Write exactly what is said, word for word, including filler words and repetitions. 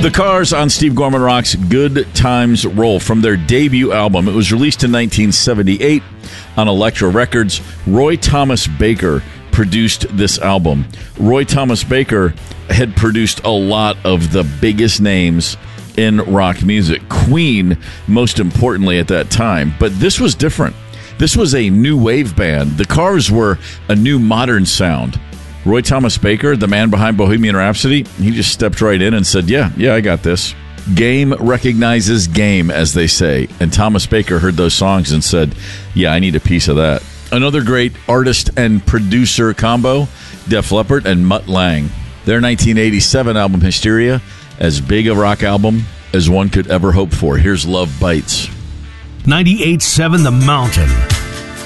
The Cars on Steve Gorman Rocks Good Times Roll from their debut album. It was released in nineteen seventy-eight on Elektra Records. Roy Thomas Baker produced this album. Roy Thomas Baker had produced a lot of the biggest names in rock music. Queen, most importantly at that time. But this was different. This was a new wave band. The Cars were a new modern sound. Roy Thomas Baker, the man behind Bohemian Rhapsody, he just stepped right in and said, yeah, yeah, I got this. Game recognizes game, as they say. And Thomas Baker heard those songs and said, yeah, I need a piece of that. Another great artist and producer combo, Def Leppard and Mutt Lange. Their nineteen eighty-seven album, Hysteria, as big a rock album as one could ever hope for. Here's Love Bites. ninety-eight point seven The Mountain.